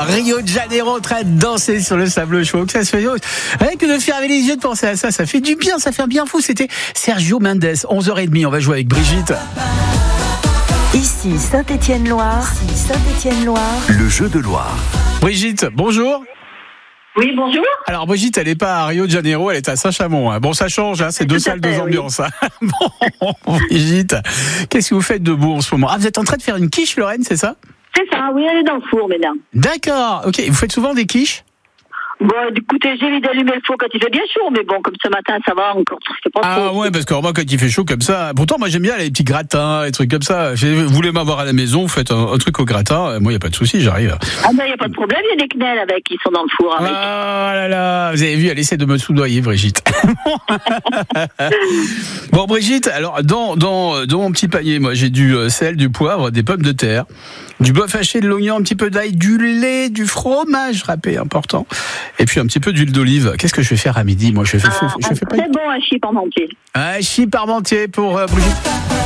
à Rio de Janeiro en train de danser sur le sable chaud. Que ça se fait, rien que de fermer les yeux de penser à ça, ça fait du bien, ça fait un bien fou. C'était Sergio Mendes, 11h30, on va jouer avec Brigitte. Ici Saint-Étienne-Loire, Le jeu de Loire. Brigitte, bonjour. Oui, bonjour. Alors Brigitte, elle n'est pas à Rio de Janeiro, elle est à Saint-Chamond. Bon, ça change, c'est deux salles, deux ambiances. Oui. Bon, Brigitte, qu'est-ce que vous faites de beau en ce moment? Ah, vous êtes en train de faire une quiche, Lorraine, c'est ça? C'est ça, oui, elle est dans le four maintenant. D'accord, ok. Vous faites souvent des quiches? Bon, écoutez, j'évite d'allumer le four quand il fait bien chaud, mais bon, comme ce matin, ça va encore. C'est pas trop. Ah ouais, parce que moi, quand il fait chaud comme ça, pourtant, moi, j'aime bien les petits gratins, les trucs comme ça. Vous voulez m'avoir à la maison, vous faites un truc au gratin. Moi, il n'y a pas de souci, j'arrive. Ah ben, il n'y a pas de problème, il y a des quenelles avec, qui sont dans le four avec. Ah là là, vous avez vu, elle essaie de me soudoyer, Brigitte. Bon, Brigitte, alors, dans mon petit panier, moi, j'ai du sel, du poivre, des pommes de terre, du bœuf haché, de l'oignon, un petit peu d'ail, du lait, du fromage râpé, important, et puis un petit peu d'huile d'olive. Qu'est-ce que je vais faire à midi? Moi, je fais pas. Très bon hachis parmentier. Un hachis parmentier pour Brigitte.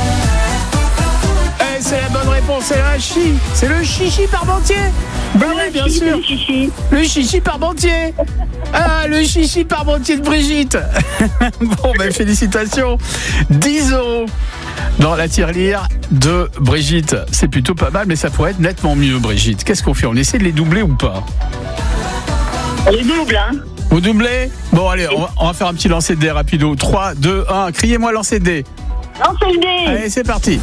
Eh, c'est la bonne réponse, c'est le hachis. C'est le chichi parmentier. Ben oui, bien sûr. Le chichi parmentier. Ah, le chichi parmentier de Brigitte. Bon, ben félicitations. 10 € dans la tirelire de Brigitte. C'est plutôt pas mal, mais ça pourrait être nettement mieux, Brigitte. Qu'est-ce qu'on fait? On essaie de les doubler ou pas? On les double, hein. Vous doublez? Bon, allez, on va faire un petit lancer de dés rapido. 3, 2, 1. Criez-moi lancer de dés. Lancez le dé. Allez, c'est parti.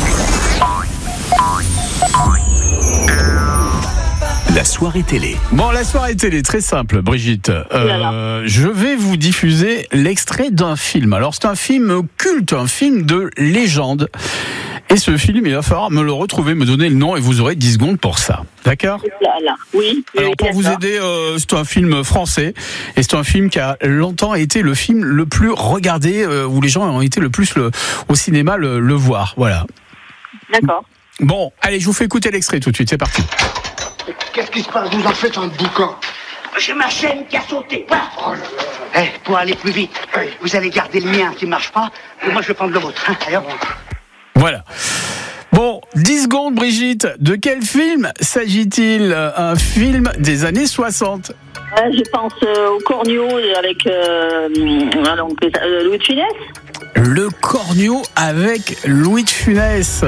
La soirée télé. Bon, la soirée télé, très simple, Brigitte. Je vais vous diffuser l'extrait d'un film. Alors, c'est un film culte, un film de légende. Et ce film, il va falloir me le retrouver, me donner le nom, et vous aurez 10 secondes pour ça. D'accord? Là. Oui. Alors, pour vous aider, c'est un film français. Et c'est un film qui a longtemps été le film le plus regardé, où les gens ont été le plus au cinéma le voir. Voilà. D'accord. Bon, allez, je vous fais écouter l'extrait tout de suite. C'est parti. Qu'est-ce qui se passe? Vous en faites un boucan. J'ai ma chaîne qui a sauté. Voilà. Oh là là. Pour aller plus vite, vous allez garder le mien qui ne marche pas, et moi je vais prendre le vôtre. Allez, hop. Voilà. Bon, 10 secondes, Brigitte. De quel film s'agit-il? Un film des années 60. Je pense au Cornio avec Louis de Funès. Le Cornio avec Louis de Funès.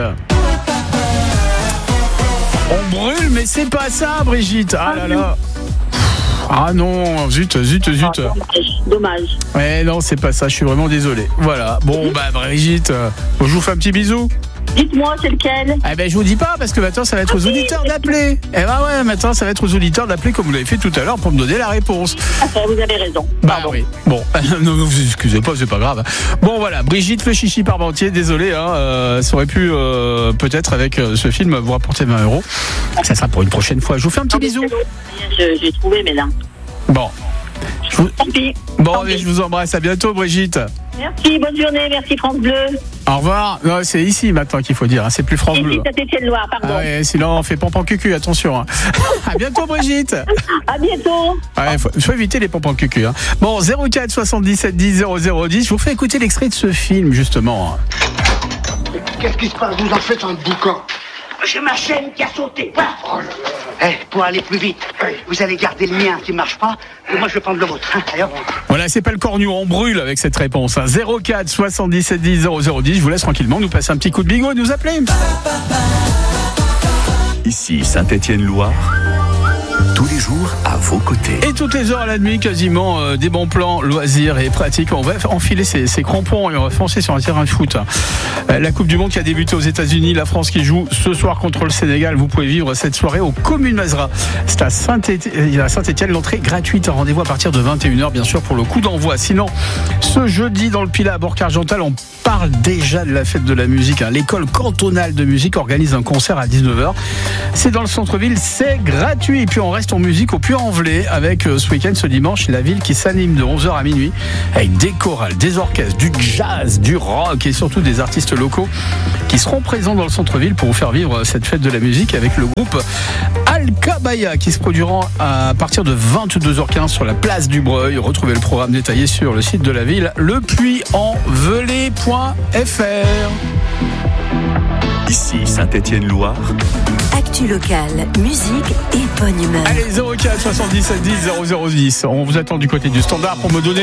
On brûle, mais c'est pas ça, Brigitte. Ah là là. Ah non, zut. Dommage. Ouais, non, c'est pas ça, je suis vraiment désolé. Voilà, bon, bah Brigitte, je vous fais un petit bisou. Dites-moi, c'est lequel? Eh ben, je vous dis pas, parce que maintenant, ça va être aux auditeurs d'appeler. Eh ben ouais, maintenant, ça va être aux auditeurs d'appeler comme vous l'avez fait tout à l'heure pour me donner la réponse. Vous avez raison. Bah oui, bon, non, vous excusez pas, c'est pas grave. Bon, voilà, Brigitte, le chichi parmentier, désolé, ça aurait pu, peut-être, avec ce film, vous rapporter 20 €. Ça sera pour une prochaine fois. Je vous fais un petit bisou. J'ai trouvé, mais là. Bon. Tant pis. Bon, allez, je vous embrasse. À bientôt, Brigitte. Merci, bonne journée, merci France Bleu. Au revoir. Non, c'est ici maintenant qu'il faut dire, c'est plus France Bleu. Ici, Saint-Étienne-Loire, pardon. Ah ouais, sinon on fait pompe en cucu, attention. À bientôt, Brigitte. À bientôt. Ouais, faut éviter les pompes en cucu. Bon, 04 77 10 00 10, je vous fais écouter l'extrait de ce film, justement. Qu'est-ce qui se passe? Vous en faites un boucan. J'ai ma chaîne qui a sauté. Voilà. Oh là là. Pour aller plus vite, vous allez garder le mien qui ne marche pas, et moi je vais prendre le vôtre. Allez, hop. Voilà, c'est pas le Cornio, on brûle avec cette réponse. 04 77 10 00 10, je vous laisse tranquillement nous passer un petit coup de bingo et nous appeler. Ici Saint-Étienne-Loire. Tous les jours à vos côtés. Et toutes les heures à la nuit, quasiment des bons plans, loisirs et pratiques. On va enfiler ces crampons et on va foncer sur un terrain de foot. La Coupe du Monde qui a débuté aux États-Unis, la France qui joue ce soir contre le Sénégal. Vous pouvez vivre cette soirée aux Communes Mazra. C'est à Saint-Étienne, l'entrée gratuite. Rendez-vous à partir de 21h, bien sûr, pour le coup d'envoi. Sinon, ce jeudi dans le Pilat à Bourg-Argental, on parle déjà de la fête de la musique. L'école cantonale de musique organise un concert à 19h. C'est dans le centre-ville, c'est gratuit. Et puis on reste en musique au Puy-en-Velay avec ce week-end, ce dimanche, la ville qui s'anime de 11h à minuit avec des chorales, des orchestres, du jazz, du rock et surtout des artistes locaux qui seront présents dans le centre-ville pour vous faire vivre cette fête de la musique avec le groupe Alcabaya qui se produira à partir de 22h15 sur la place du Breuil. Retrouvez le programme détaillé sur le site de la ville, lepuyenvelay.fr. Ici Saint-Étienne-Loire. Actu locale, musique et bonne humeur. Allez, 04 77 10 0010. On vous attend du côté du standard pour me donner